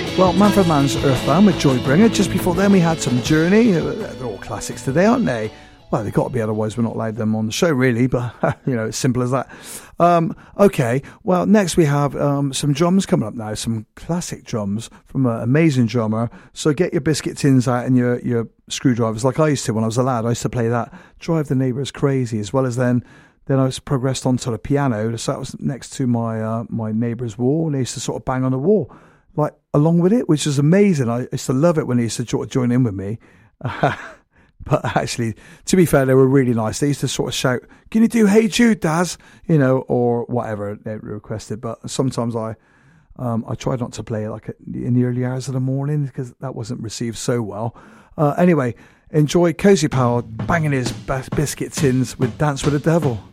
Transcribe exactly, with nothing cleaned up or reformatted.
Well, Manfred Mann's Earthbound with Joybringer. Just before then, we had some Journey. They're all classics today, aren't they? Well, they've got to be, otherwise we're not allowed them on the show, really. But, you know, it's simple as that. Um, okay, well, next we have um, some drums coming up now. Some classic drums from an amazing drummer. So get your biscuit tins out and your, your screwdrivers, like I used to when I was a lad. I used to play that, drive the neighbours crazy, as well as then... Then I was progressed onto the piano. So that was next to my uh, my neighbour's wall, and they used to sort of bang on the wall, like along with it, which was amazing. I used to love it when they used to sort of join in with me. Uh, but actually, to be fair, they were really nice. They used to sort of shout, "Can you do Hey Jude, Daz?" You know, or whatever they requested. But sometimes I um, I tried not to play it like in the early hours of the morning because that wasn't received so well. Uh, anyway, enjoy Cozy Powell banging his biscuit tins with Dance with the Devil.